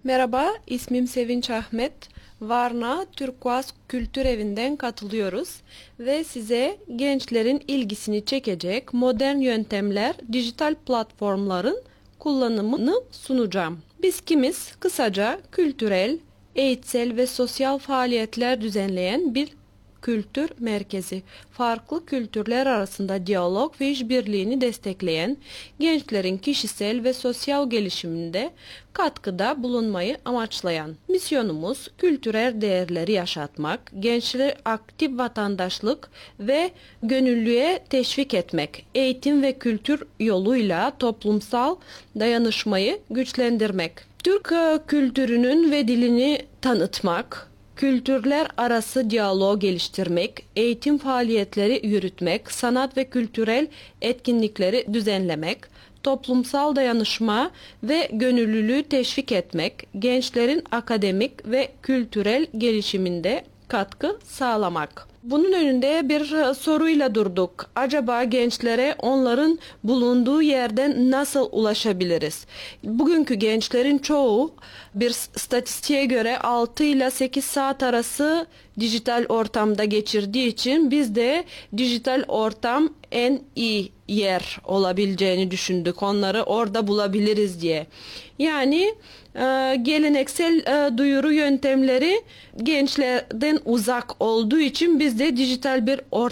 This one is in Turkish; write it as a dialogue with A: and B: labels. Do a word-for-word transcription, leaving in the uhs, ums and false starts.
A: Merhaba, ismim Sevinç Ahmet. Varna Turkuaz Kültür Evi'nden katılıyoruz ve size gençlerin ilgisini çekecek modern yöntemler, dijital platformların kullanımını sunacağım. Biz kimiz? Kısaca kültürel, eğitsel ve sosyal faaliyetler düzenleyen bir kültür merkezi, farklı kültürler arasında diyalog ve işbirliğini destekleyen, gençlerin kişisel ve sosyal gelişiminde katkıda bulunmayı amaçlayan. Misyonumuz kültürel değerleri yaşatmak, gençleri aktif vatandaşlık ve gönüllüye teşvik etmek, eğitim ve kültür yoluyla toplumsal dayanışmayı güçlendirmek. Türk kültürünün ve dilini tanıtmak, kültürler arası diyaloğu geliştirmek, eğitim faaliyetleri yürütmek, sanat ve kültürel etkinlikleri düzenlemek, toplumsal dayanışma ve gönüllülüğü teşvik etmek, gençlerin akademik ve kültürel gelişiminde katkı sağlamak. Bunun önünde bir soruyla durduk. Acaba gençlere onların bulunduğu yerden nasıl ulaşabiliriz? Bugünkü gençlerin çoğu bir statistiğe göre altı ile sekiz saat arası dijital ortamda geçirdiği için biz de dijital ortam en iyi yer olabileceğini düşündük. Onları orada bulabiliriz diye. Yani e, geleneksel e, duyuru yöntemleri gençlerden uzak olduğu için biz de dijital bir ortam